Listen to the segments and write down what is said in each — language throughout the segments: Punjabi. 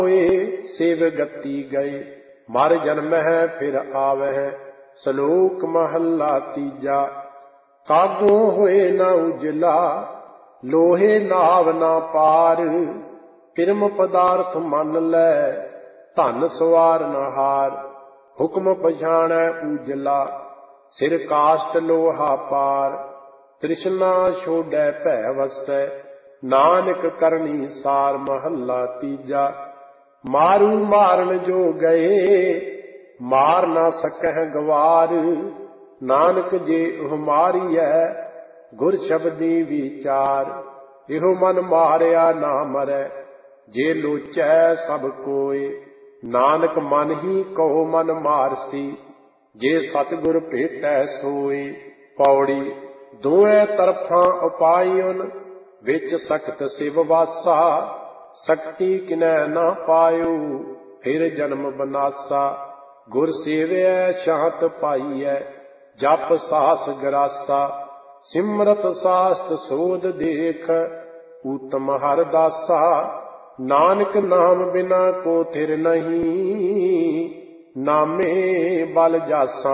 ਹੋਏ ਸੇਵ ਗਤੀ ਗਏ, ਮਰ ਜਨਮਹਿ ਫਿਰ ਆਵਹਿ। ਸਲੋਕ ਮਹੱਲਾ ਤੀਜਾ। ਕਾਗੋਂ ਹੋਏ ਨਾ ਉਜਲਾ, ਲੋਹੇ ਨਾਵ ਨਾ ਪਾਰ। ਪਿਰਮ ਪਦਾਰਥ ਮੰਨ ਲੈ, ਧਨ ਸਵਾਰ ਨਾ ਹਾਰ। ਹੁਕਮ ਪਛਾਣੈ ਉਜਲਾ, ਸਿਰ ਕਾਸ਼ਟ ਲੋਹਾ ਪਾਰ। ਤ੍ਰਿਸ਼ਨਾ ਛੋੜੈ ਭੈ ਵਸੈ, ਨਾਨਕ ਕਰਨੀ ਸਾਰ। ਮਹੱਲਾ ਤੀਜਾ। ਮਾਰੂ ਮਾਰਨ ਜੋ ਗਏ, ਮਾਰ ਨਾ ਸਕਹਿ ਗਵਾਰ। ਨਾਨਕ ਜੇ ਉਹ ਮਾਰੀਐ, ਗੁਰ ਸ਼ਬਦੀ ਵਿਚਾਰ। ਇਹੋ ਮਨ ਮਾਰਿਆ ਨਾ ਮਰੈ, ਜੇ ਲੋਚੈ ਸਭ ਕੋਇ। ਨਾਨਕ ਮਨ ਹੀ ਕਹੋ ਮਨ ਮਾਰਸੀ, ਜੇ ਸਤਿਗੁਰ ਭੇਟੈ ਸੋਇ। ਪੌੜੀ। ਦੋਇ ਤਰਫਾਂ ਉਪਾਇਨ, ਵਿੱਚ ਸਖਤ ਸਿਵ ਵਾਸਾ। ਸਕਤੀ ਕਿਨੈ ਨਾ ਪਾਇਓ, ਫਿਰ ਜਨਮ ਬਨਾਸਾ। ਗੁਰ ਸੇਵਿਐ ਸ਼ਾਂਤ ਪਾਈਐ, ਜਪ ਸਾਸ ਗਰਾਸਾ। ਸਿਮਰਤ ਸਾਸਤ ਸੋਧ ਦੇਖ, ਊਤਮ ਹਰਿ ਦਾਸਾ। ਨਾਨਕ ਨਾਮ ਬਿਨਾ ਕੋ ਥਿਰ ਨਹੀਂ, ਨਾਮੇ ਬਲ ਜਾਸਾ।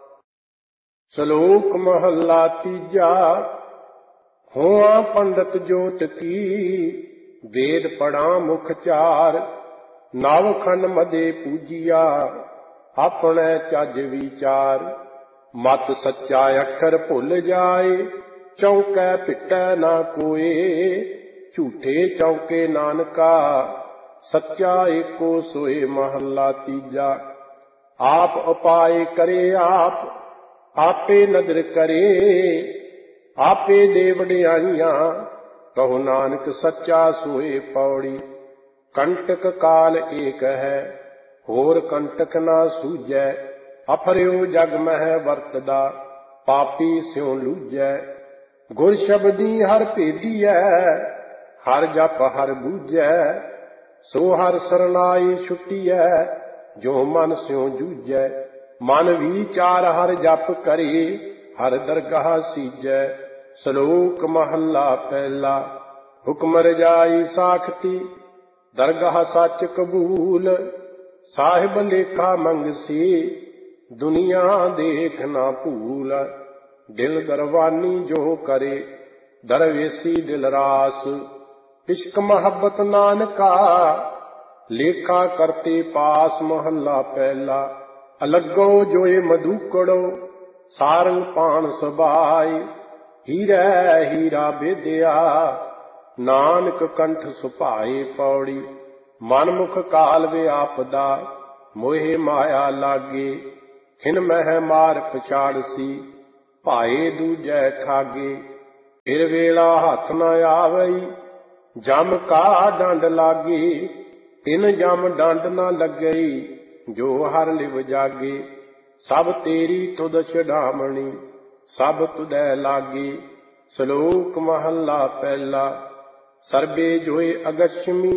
ਸ਼ਲੋਕ ਮਹੱਲਾ ਤੀਜਾ। ਹੋਆ ਪੰਡਤ ਜੋਤ ਕੀ, ਵੇਦ ਪੜ੍ਹਾ ਮੁਖ ਚਾਰ। ਨਵ ਖੰਡ ਮਦੇ ਪੂਜੀਆ, ਆਪਣੇ ਚੱਜ ਵਿਚਾਰ। ਮਤ ਸੱਚਾ ਅੱਖਰ ਭੁੱਲ ਜਾਏ, ਚੌਂਕੈ ਪਿਟੈ ਨਾ ਕੋਏ। ਝੂਠੇ ਚੌਂਕੇ ਨਾਨਕਾ, ਸੱਚਾ ਏਕੋ ਸੋਏ। ਮਹੱਲਾ ਤੀਜਾ। ਆਪ ਉਪਾਏ ਕਰੇ ਆਪ, ਆਪੇ ਨਦਰ ਕਰੇ। ਆਪੇ ਦੇ ਵਡਿਆਈਆਂ, ਕਹੋ ਨਾਨਕ ਸੱਚਾ ਸੋਏ। ਪੌੜੀ। ਕੰਟਕ ਕਾਲ ਏਕ ਹੈ, ਹੋਰ ਕੰਟਕ ਨਾ ਸੂਝੈ। ਅਫਰਿਓ ਜਗ ਮਹਿ ਵਰਤਦਾ, ਪਾਪੀ ਸਿਉ ਲੂਝੈ। ਗੁਰ ਸ਼ਬਦੀ ਹਰ ਭੇਦੀਐ, ਹਰ ਜਪ ਹਰ ਬੂਝੈ। ਸੋ ਹਰ ਸਰਨਾਈ ਛੁਟੀਐ, ਜੋ ਮਨ ਸਿਉ ਜੂਝੈ। ਮਨ ਵਿਚਾਰ ਹਰ ਜਪ ਕਰੇ, ਹਰ ਦਰਗਾਹ ਸੀਜੈ। ਸ਼ਲੋਕ ਮਹੱਲਾ ਪਹਿਲਾ। ਹੁਕਮ ਰਜਾਈ ਸਾਖਤੀ, ਦਰਗਾਹ ਸੱਚ ਕਬੂਲ। ਸਾਹਿਬ ਲੇਖਾ ਮੰਗਸੀ, ਦੁਨੀਆ ਦੇਖ ਨਾ ਭੂਲ। ਦਿਲ ਦਰਵਾਨੀ ਜੋ ਕਰੇ, ਦਰਵੇਸੀ ਦਿਲ ਰਾਸ। ਇਸ਼ਕ ਮੁਹੱਬਤ ਨਾਨਕਾ, ਲੇਖਾ ਕਰਤੇ ਪਾਸ। ਮਹੱਲਾ ਪਹਿਲਾ। ਅਲੱਗੋ ਜੋਏ ਮਧੂਕੜੋ, ਸਾਰੰਗ ਪਾਣ ਸਬਾਈ। ਹੀਰੈ ਹੀਰਾ ਬੇਦਿਆ, ਨਾਨਕ ਕੰਠ ਸੁਭਾਏ। ਪੌੜੀ। ਮਨਮੁਖ ਕਾਲ ਵਿਆਪਦਾ, ਮੋਹਿ ਮਾਇਆ ਲਾਗੇ। ਖਿਨ ਮਹਿ ਮਾਰ ਪਛਾੜਸੀ, ਭਾਏ ਦੂਜੈ ਠਾਗੇ। ਫਿਰ ਵੇਲਾ ਹੱਥ ਨ ਆਵਈ, ਜਮ ਕਾ ਡੰਡ ਲਾਗੇ। ਤਿਨ ਜਮ ਡੰਡ ਨ ਲੱਗਈ, ਜੋ ਹਰ ਲਿਵ ਜਾਗੇ। ਸਭ ਤੇਰੀ ਤੁਧ ਛਡਾਮਣੀ, ਸਭ ਤੁਧੈ ਲਾਗੇ। ਸ਼ਲੋਕ ਮਹੱਲਾ ਪਹਿਲਾ। ਸਰਬੇ ਜੋਏ ਅਗਛਮੀ,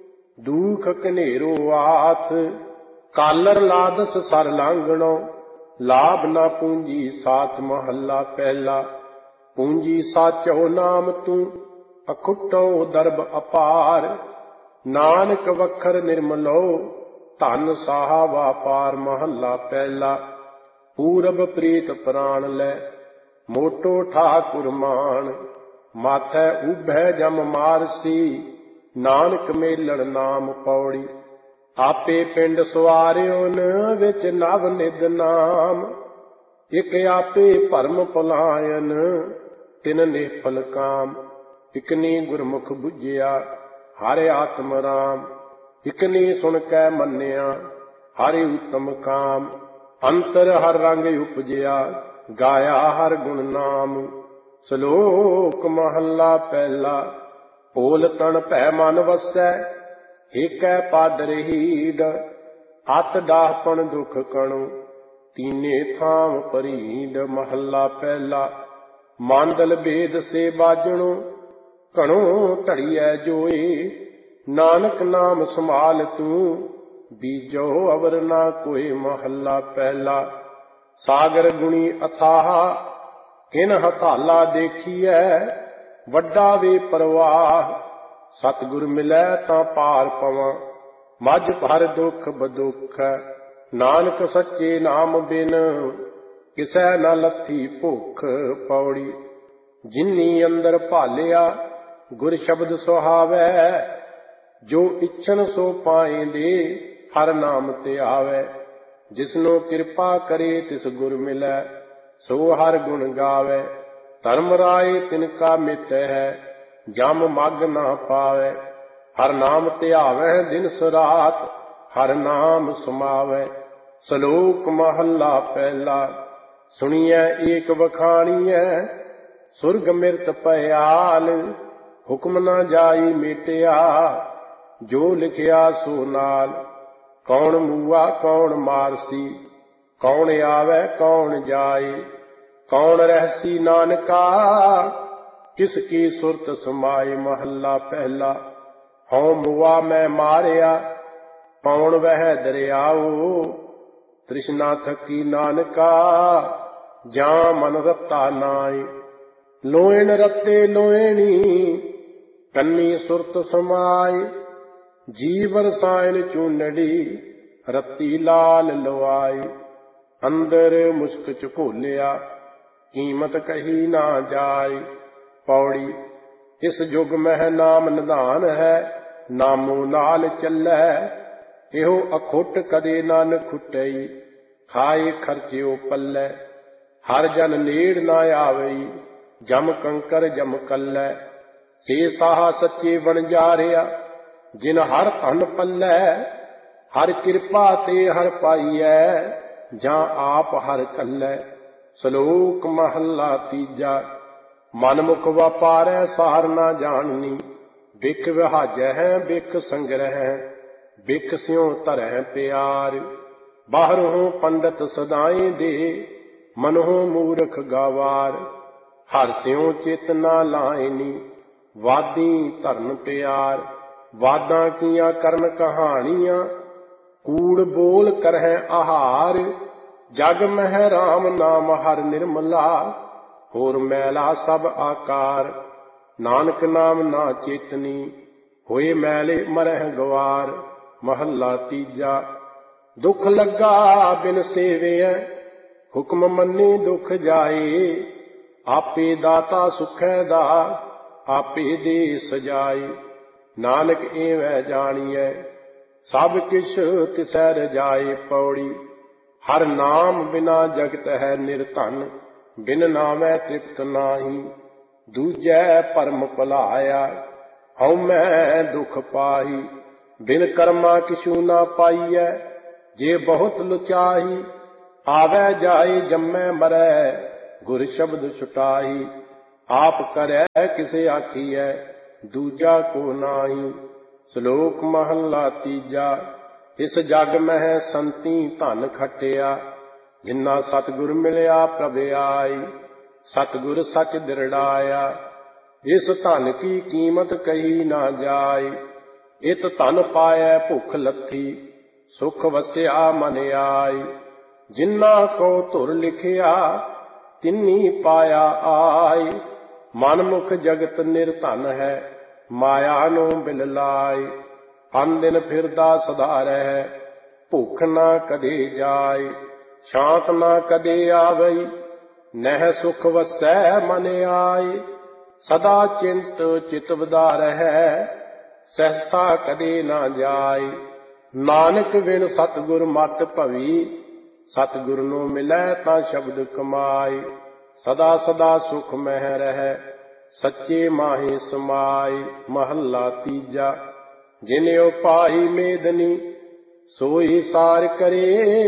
ਦੂਖ ਘਨੇਰੋ ਆਥ। ਕਾਲਰ ਲਾਦਸ ਸਰ ਲਾਂਘਣੋ, ਲਾਭ ਨਾ ਪੂੰਜੀ ਸਾਥ। ਮਹੱਲਾ ਪਹਿਲਾ। ਪੂੰਜੀ ਸਾਚੋ ਨਾਮ ਤੂੰ, ਅਖੁੱਟੋ ਦਰਬ ਅਪਾਰ। ਨਾਨਕ ਵਖਰ ਨਿਰਮਲੋ, ਧਨ ਸਾਹਾ ਵਾਪਾਰ। ਮਹੱਲਾ ਪਹਿਲਾ। ਪੂਰਬ ਪ੍ਰੀਤ ਪ੍ਰਾਣ ਲੈ, ਮੋਟੋ ਠਾਕੁਰ ਮਾਨ। ਮਾਥੈ ਉਭੈ ਜਮ ਮਾਰਸੀ, ਨਾਨਕ ਮੇਲਣ ਨਾਮ। ਪੌੜੀ। ਆਪੇ ਪਿੰਡ ਸਵਾਰਿਓਨ, ਵਿੱਚ ਨਵ ਨਿਧ ਨਾਮ। ਇਕ ਆਪੇ ਭਰਮ ਭੁਲਾਇਨ, ਤਿਨ ਨਿਫਲ ਕਾਮ। ਇਕਨੀ ਗੁਰਮੁਖ ਬੁਝਿਆ, ਹਰਿ ਆਤਮ ਰਾਮ। ਇਕਨੀ ਸੁਣ ਕੈ ਮੰਨਿਆ, ਹਰਿ ਉਤਮ ਕਾਮ। ਅੰਤਰ ਹਰ ਰੰਗ ਉਪਜਿਆ, ਗਾਇਆ ਹਰ ਗੁਣ ਨਾਮ। ਸ਼ਲੋਕ ਮਹੱਲਾ ਪਹਿਲਾ। ਭੋਲ ਤਨ ਭੈ ਮਨ ਵਸੈ, ਏਕੈ ਪਦ ਰਹੀਡ। ਅਤ ਡਾਹਪਣ ਦੁਖ ਕਣੁ, ਤੀਨੇ ਥਾਮ ਪਰੀਡ। ਮਹੱਲਾ ਪਹਿਲਾ। ਮਾਂਦਲ ਭੇਦ ਸੇ ਬਾਜਣੋ, ਘਣੋ ਧੜੀਐ ਜੋਏ। ਨਾਨਕ ਨਾਮ ਸੰਭਾਲ ਤੂੰ, ਬੀਜੋ ਅਵਰ ਨਾ ਕੋਇ। ਮਹੱਲਾ ਪਹਿਲਾ। ਸਾਗਰ ਗੁਣੀ ਅਥਾਹ, ਕਿਨ ਹਥਾਲਾ ਦੇਖੀਐ। ਵੱਡਾ ਵੇ ਪ੍ਰਵਾਹ, ਸਤਿਗੁਰ ਮਿਲੈ ਤਾਂ ਪਾਰ ਪਵਾਂ। ਮੱਝ ਭਰ ਦੁੱਖ ਬਦੁੱਖ, ਨਾਨਕ ਸੱਚੇ ਨਾਮ ਬਿਨ ਕਿਸੈ ਨ ਲੱਥੀ ਭੁੱਖ। ਪੌੜੀ ਜਿਨੀ ਅੰਦਰ ਭਾਲਿਆ ਗੁਰ ਸ਼ਬਦ ਸੁਹਾਵੈ, ਜੋ ਇੱਛਨ ਸੋ ਪਾਏਂਦੇ ਹਰ ਨਾਮ ਤੇ ਆਵੈ। ਜਿਸਨੂੰ ਕਿਰਪਾ ਕਰੇ ਤਿਸ ਗੁਰ ਮਿਲੈ, ਸੋ ਹਰ ਗੁਣ ਗਾਵੈ। ਧਰਮ ਰਾਏ ਤਿਨ ਕਾ ਮਿਤ ਹੈ, ਜਮ ਮਗ ਨਾ ਪਾਵੈ। ਹਰ ਨਾਮ ਧਿਆਵੈ ਦਿਨ ਰਾਤ, ਹਰ ਨਾਮ ਸਮਾਵੈ। ਸਲੋਕ ਮਹੱਲਾ ਪਹਿਲਾ। ਸੁਣੀਐ ਏਕ ਵਖਾਣੀਐ, ਸੁਰਗ ਮਿਰਤ ਭਇਆਲ। ਹੁਕਮ ਨਾ ਜਾਈ ਮੇਟਿਆ, ਜੋ ਲਿਖਿਆ ਸੋ ਨਾਲ। ਕੌਣ ਮੂਆ ਕੌਣ ਮਾਰਸੀ, ਕੌਣ ਆਵੈ ਕੌਣ ਜਾਏ। ਕੌਣ ਰਹਿਸੀ ਨਾਨਕਾ, ਕਿਸ ਕੀ ਸੁਰਤ ਸਮਾਏ। ਮਹੱਲਾ ਪਹਿਲਾ। ਹਉ ਮੁਆ ਮੈਂ ਮਾਰਿਆ, ਪੌਣ ਵਹਿ ਦਰਿਆਓ। ਤ੍ਰਿਸ਼ਨਾ ਥਕੀ ਨਾਨਕਾ, ਜਾਂ ਮਨ ਰਤਾ ਨਾਏ। ਲੋਇਣ ਰਤੇ ਲੋਇਣੀ, ਕੰਨੀ ਸੁਰਤ ਸਮਾਏ। ਜੀਵ ਰਸਾਇਣ ਚੂਨੜੀ, ਰਤੀ ਲਾਲ ਲਵਾਏ। ਅੰਦਰ ਮੁਸ਼ਕ ਝਕੋਲਿਆ, ਕੀਮਤ ਕਹੀ ਨਾ ਜਾਏ। ਪੌੜੀ ਇਸ ਯੁਗ ਮਹਿ ਨਾਮ ਨਿਧਾਨ ਹੈ, ਨਾਮੋ ਨਾਲ ਚੱਲੈ। ਇਹੋ ਅਖੁੱਟ ਕਦੇ ਨਨ ਖੁੱਟਈ, ਖਾਏ ਖਰਚਿਓ ਪੱਲੇ। ਹਰ ਜਨ ਨੇੜ ਨਾ ਆਵਈ, ਜਮ ਕੰਕਰ ਜਮ ਕੱਲੈ। ਸੇ ਸਾਹ ਸੱਚੇ ਵਣਜਾਰਿਆ, ਜਿਨ ਹਰ ਧਨ ਪੱਲੇ। ਹਰ ਕਿਰਪਾ ਤੇ ਹਰ ਪਾਈਐ, ਜਾਂ ਆਪ ਹਰ ਕੱਲੈ। ਸਲੋਕ ਮਹੱਲਾ ਤੀਜਾ। ਮਨਮੁਖ ਵਾਪਾਰੈ ਸਾਰ ਨਾ ਜਾਣਨੀ, ਬਿਖ ਵਿਹਾਜੈ ਹੈ ਬਿਖ ਸੰਗ੍ਰਹਿ। ਬਿਖ ਸਿਉ ਧਰੈ ਪਿਆਰ, ਬਾਹਰੋਂ ਪੰਡਤ ਸਦਾਏ ਦੇ। ਮਨੋਂ ਮੂਰਖ ਗਾਵਾਰ, ਹਰ ਸਿਉ ਚਿਤ ਨਾ ਲਾਇਨੀ। ਵਾਦੀ ਧਰਨ ਪਿਆਰ, ਵਾਦਾਂ ਕੀਆਂ ਕਰਨ ਕਹਾਣੀਆਂ। ਕੂੜ ਬੋਲ ਕਰਹਿ ਆਹਾਰ, ਜਗ ਮਹਿ ਰਾਮ ਨਾਮ ਹਰ ਨਿਰਮਲਾ। ਹੋਰ ਮੈਲਾ ਸਭ ਆਕਾਰ, ਨਾਨਕ ਨਾਮ ਨਾ ਚੇਤਨੀ। ਹੋਏ ਮੈਲੇ ਮਰਹਿ ਗਵਾਰ। ਮਹੱਲਾ ਤੀਜਾ। ਦੁੱਖ ਲੱਗਾ ਬਿਨ ਸੇਵਿਐ, ਹੁਕਮ ਮੰਨੀ ਦੁੱਖ ਜਾਏ। ਆਪੇ ਦਾਤਾ ਸੁਖੈ ਦਾ, ਆਪੇ ਦੇ ਸਜਾਏ। ਨਾਨਕ ਏਵੈ ਜਾਣੀਐ, ਸਭ ਕਿਛ ਤਿਸੈ ਰਜਾਏ। ਪੌੜੀ ਹਰ ਨਾਮ ਬਿਨਾ ਜਗਤ ਹੈ ਨਿਰਧਨ, ਬਿਨ ਨਾਮੈ ਤ੍ਰਿਪਤ ਨਾਹੀ। ਦੂਜੈ ਭਰਮ ਭੁਲਾਇਆ, ਹਉਮੈ ਦੁਖ ਪਾਹੀ। ਬਿਨ ਕਰਮਾ ਕਿਛੂ ਨਾ ਪਾਈਐ, ਜੇ ਬਹੁਤ ਲੁਚਾਈ। ਆਵੈ ਜਾਏ ਜੰਮੈ ਮਰੈ, ਗੁਰ ਸ਼ਬਦ ਛੁਟਾਈ। ਆਪ ਕਰੈ ਕਿਸੇ ਆਖੀਐ, ਦੂਜਾ ਕੋ ਨਾਹੀ। ਸ਼ਲੋਕ ਮਹੱਲਾ ਤੀਜਾ। ਇਸ ਜਗ ਮਹਿ ਸੰਤੀ ਧਨ ਖਟਿਆ, ਜਿਨਾ ਸਤਿਗੁਰ ਮਿਲਿਆ ਪ੍ਰਭ ਆਈ। ਸਤਿਗੁਰ ਸਚ ਦਿਰੜਾਇਆ, ਇਸ ਧਨ ਕੀ ਕੀਮਤ ਕਹੀ ਨਾ ਜਾਏ। ਇਤ ਧਨ ਪਾਇਐ ਭੁੱਖ ਲੱਥੀ, ਸੁਖ ਵਸਿਆ ਮਨ ਆਈ। ਜਿਨਾ ਕੋ ਧੁਰ ਲਿਖਿਆ, ਤਿੰਨੀ ਪਾਇਆ ਆਈ। ਮਨਮੁਖ ਜਗਤ ਨਿਰਧਨ ਹੈ, ਮਾਇਆ ਨੂੰ ਬਿਲ ਲਾਏ। ਅਨ ਦਿਨ ਫਿਰਦਾ ਸਦਾ ਰਹਿ, ਭੁੱਖ ਨਾ ਕਦੇ ਜਾਏ। ਸ਼ਾਂਤ ਨਾ ਕਦੇ ਆਵਈ, ਨਹਿ ਸੁਖ ਵਸੈ ਮਨ ਆਏ। ਸਦਾ ਚਿੰਤ ਚਿਤ ਵਧਾ ਰਹਿ, ਸਹਿਸਾ ਕਦੇ ਨਾ ਜਾਏ। ਨਾਨਕ ਬਿਨ ਸਤਿਗੁਰ ਮਤ ਭਵੀ, ਸਤਿਗੁਰ ਨੂੰ ਮਿਲੈ ਤਾਂ ਸ਼ਬਦ ਕਮਾਏ। ਸਦਾ ਸਦਾ ਸੁਖ ਮਹਿ ਰਹਿ, ਸੱਚੇ ਮਾਹੀ ਸਮਾਏ। ਮਹੱਲਾ ਤੀਜਾ। ਜਿਨ ਉਪਾਈ ਮੇਦਨੀ, ਸੋਈ ਸਾਰ ਕਰੇ।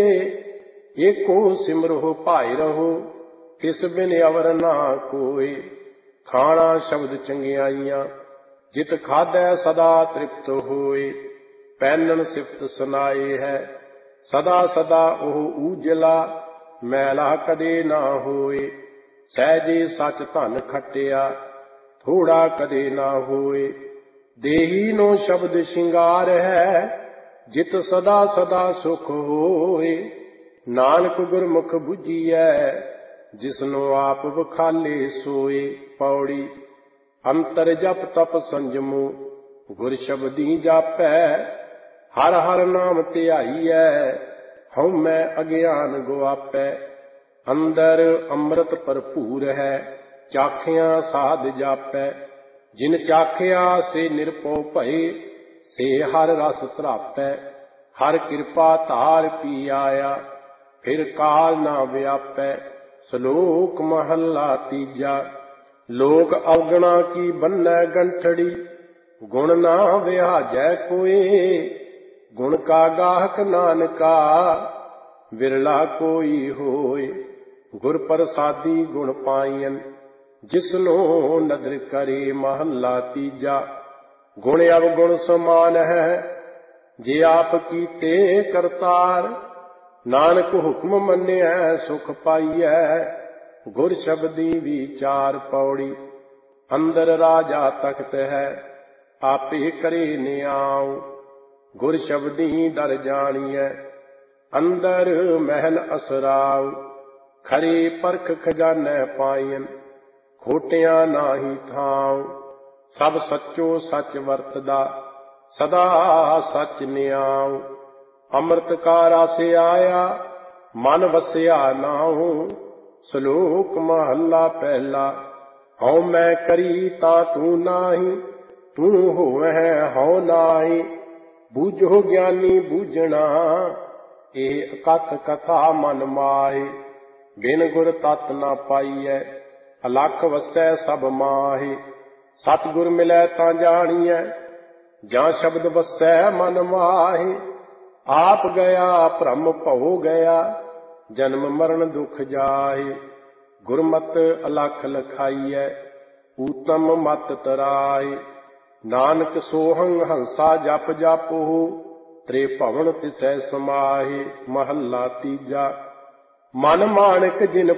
ਏਕੋ ਸਿਮਰਹੁ ਭਾਇ ਰਹੋ, ਤਿਸ ਬਿਨ ਅਵਰ ਨਾ ਕੋਇ। ਖਾਣਾ ਸ਼ਬਦ ਚੰਗਿਆਈਆਂ, ਜਿਤ ਖਾਧੈ ਸਦਾ ਤ੍ਰਿਪਤ ਹੋਏ। ਪਹਿਨਣ ਸਿਫਤ ਸੁਨਾਏ ਹੈ, ਸਦਾ ਸਦਾ ਉਹ ਊਜਲਾ। ਮੈਲਾ ਕਦੇ ਨਾ ਹੋਏ, ਸਹਿਜੇ ਸਚ ਧਨ ਖਟਿਆ। ਥੋੜਾ ਕਦੇ ਨਾ ਹੋਏ, ਦੇਹੀ ਨੂੰ ਸ਼ਬਦ ਸ਼ਿੰਗਾਰ ਹੈ। ਜਿਤ ਸਦਾ ਸਦਾ ਸੁਖ ਹੋਏ, ਨਾਨਕ ਗੁਰਮੁਖ ਬੁਝੀਐ। ਜਿਸਨੂੰ ਆਪ ਵਖਾਲੇ ਸੋਏ। ਪੌੜੀ ਅੰਤਰ ਜਪ ਤਪ ਸੰਜਮੋ, ਗੁਰ ਸ਼ਬਦੀ ਜਾਪੈ। ਹਰ ਹਰ ਨਾਮ ਧਿਆਈਐ, ਹਉ ਮੈਂ ਅਗਿਆਨ ਗੁਆਪੈ। ਅੰਦਰ ਅੰਮ੍ਰਿਤ ਭਰਪੂਰ ਹੈ, ਚਾਖਿਆ ਸਾਧ ਜਾਪੈ। ਜਿਨ ਚਾਖਿਆ ਸੇ ਨਿਰਭਉ ਭਏ, ਸੇ ਹਰ ਰਸ ਧਰਾਪੈ। ਹਰ ਕਿਰਪਾ ਧਾਰ ਪੀ ਆਇਆ, ਫਿਰ ਕਾਲ ਨਾ ਵਿਆਪੈ। ਸ਼ਲੋਕ ਮਹੱਲਾ ਤੀਜਾ। ਲੋਕ ਅਵਗਣਾ ਕੀ ਬੰਨੈ ਗੰਠੜੀ, ਗੁਣ ਨਾ ਵਿਹਾਜੈ ਕੋਇ। ਗੁਣ ਕਾ ਗਾਹਕ ਨਾਨਕਾ, ਵਿਰਲਾ ਕੋਈ ਹੋਏ। ਗੁਰ ਪ੍ਰਸਾਦੀ ਗੁਣ ਪਾਈਐਨ, ਜਿਸਨੂੰ ਨਦਰ ਕਰੇ। ਮਹੱਲਾ ਤੀਜਾ। ਗੁਣ ਅਵਗੁਣ ਸਮਾਨ ਹੈ, ਜੇ ਆਪ ਕੀਤੇ ਕਰਤਾਰ। ਨਾਨਕ ਹੁਕਮ ਮੰਨਿਐ ਸੁਖ ਪਾਈਐ, ਗੁਰ ਸ਼ਬਦੀ ਵਿਚਾਰ। ਪੌੜੀ। ਅੰਦਰ ਰਾਜਾ ਤਖਤ ਹੈ, ਆਪੇ ਕਰੇ ਨਿਆਉ। ਗੁਰ ਸ਼ਬਦੀ ਦਰ ਜਾਣੀਐ, ਅੰਦਰ ਮਹਿਲ ਅਸਰਾਉ। ਖਰੇ ਪਰਖ ਖਜ਼ਾਨੈ ਪਾਈਐਨ, ਖੋਟਿਆਂ ਨਾਹੀ ਥਾਉ। ਸਭ ਸੱਚੋ ਸੱਚ ਵਰਤਦਾ, ਸਦਾ ਸੱਚ ਨਿਆਉ। ਅੰਮ੍ਰਿਤ ਕਾ ਰਸ ਆਇਆ, ਮਨ ਵਸਿਆ ਨਾਉ। ਸ਼ਲੋਕ ਮਹੱਲਾ ਪਹਿਲਾ। ਹਉ ਮੈਂ ਕਰੀ ਤਾਂ ਤੂੰ ਨਾਹੀ, ਤੂੰ ਹੋਵੈ ਹਉ ਨਾਹੀ। ਬੂਝੋ ਗਿਆਨੀ ਬੂਝਣਾ, ਇਹ ਅਕਥ ਕਥਾ ਮਨ ਮਾਹੀ। ਬਿਨ ਗੁਰ ਤਤ ਨਾ ਪਾਈਐ, ਅਲਖ ਵਸੈ ਸਭ ਮਾਹੀ। ਸਤਿਗੁਰ ਮਿਲੈ ਤਾਂ ਜਾਣੀਐ, ਜਾਂ ਸ਼ਬਦ ਵਸੈ ਮਨ ਮਾਹੀ। ਆਪ ਗਿਆ ਭ੍ਰਮ ਭਉ ਗਿਆ, ਜਨਮ ਮਰਨ ਦੁਖ ਜਾਹੀ। ਗੁਰਮਤਿ ਅਲਖ ਲਖਾਈਐ, ਊਤਮ ਮਤ ਤਰਾਈ। ਨਾਨਕ ਸੋਹੰ ਹੰਸਾ ਜਪ ਜਪਹੁ, ਤ੍ਰੇ ਭਵਨ ਤਿਸੈ ਸਮਾਹੀ। ਮਹੱਲਾ ਤੀਜਾ। ਮਨ ਮਾਣਕ ਜਿਨ